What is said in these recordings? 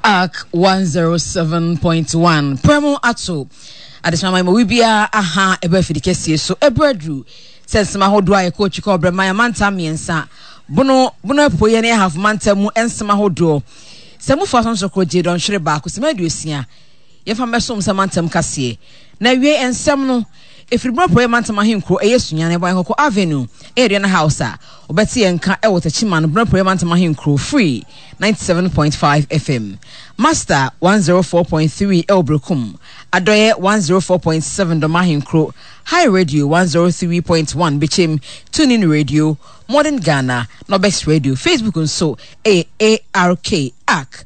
Arc 107.1 Premo Ato Adesama Mawibia aha ebe fidikesi so ebredru sensema hodwa ye coach ko brema manta miensa bono poye ne half manta mu ensema hodro semu fason so kroje don hwere ba ko sema duosia ye fa mesom samantam kase na wie ensem no efiribro poye manta mahinkro eyesunya ne ban hoko avenue area na house a obeti enka ewotachima no bro poye manta mahinkro free 97.5 FM Master 104.3 Elbrokum Adoye 104.7 Domahinkro High Radio 103.1 Bichim TuneIn Radio Modern Ghana Nobex Radio Facebook and so AARK ARC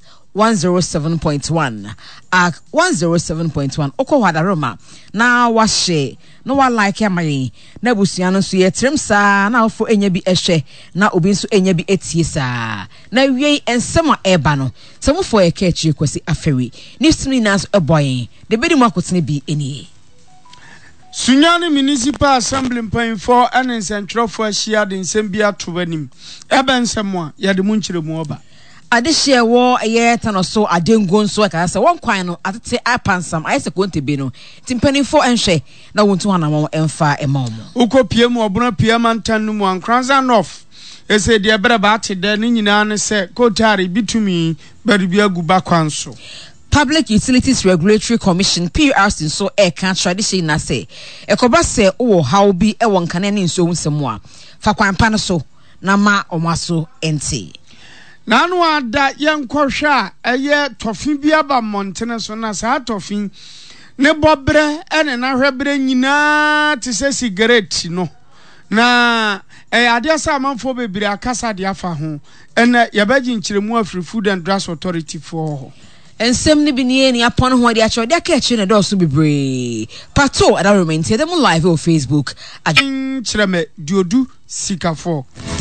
107.1 ARC 107.1 Oko Wadaroma na washe no wa like amai na busuano so yetrem sa na ofo enya bi ehwe na obi nso enya bi etie sa na wie ensema eba no semufo e ka chi kwasi afewi nifsini nas eboyen de bedi mu akotene bi eni Sunyani Municipal Assembly mpanyfo ene nsentwerofo ahia de nsem bi atobanim eba nsemo a yade munchire mu oba adehye wo eye tanoso adengo nso aka se won kwan no atete apansam ayese konte bi no timpanifo enhwe na wontu hanamo emfa emaomo ukopie mu obuna pie mantan mu ankranza north ese de breba ate de ni nyina ne se kotari bitumi baribia guba kwanso Public Utilities Regulatory Commission PURC so eka tradition na se ekoba se wo how bi e won kane ne nso nsemo a fa kwanpa no so na ma omaso enti Nanu ada yenkohwa eye tofin bia ba montene so na sa tofin ne bobre ene na hwebre nyina te se cigarette no na ade sa manfo bebire akasa de afa ho ene yebagi nkyiremu afri Food and Drugs Authority for ensem ni binie ni apon ho de acho de ka echi ne do so bebre pato ada remain te dem live on Facebook nkyireme diodu sikafo